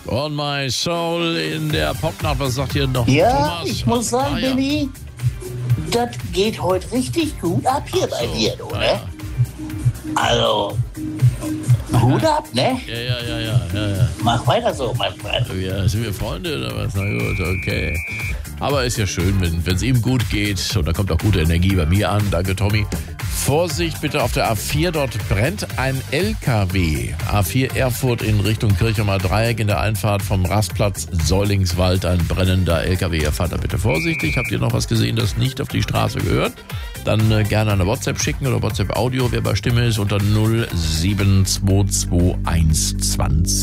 On My Soul in der Popnacht. Was sagt hier noch Ja, Thomas? ich muss sagen, ja. Billy, das geht heute richtig gut ab hier bei dir, du, ne? Ja. Also, Hut ab, ne? Ja. Mach weiter so, mein Freund. Ja, sind wir Freunde oder was? Na gut, okay. Aber ist ja schön, wenn es ihm gut geht. Und da kommt auch gute Energie bei mir an. Danke, Tommy. Vorsicht bitte auf der A4, dort brennt ein LKW. A4 Erfurt in Richtung Kirchheimer Dreieck in der Einfahrt vom Rastplatz Säulingswald. Ein brennender LKW. Ihr fahrt da bitte vorsichtig. Habt ihr noch was gesehen, das nicht auf die Straße gehört? Dann gerne eine WhatsApp schicken oder WhatsApp Audio, wer bei Stimme ist, unter 0722120.